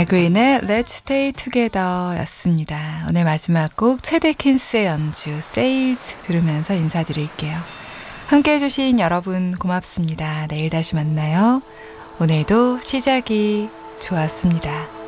알그린의 Let's Stay Together 였습니다. 오늘 마지막 곡 체데킨스의 연주 Sails 들으면서 인사드릴게요. 함께 해주신 여러분 고맙습니다. 내일 다시 만나요. 오늘도 시작이 좋았습니다.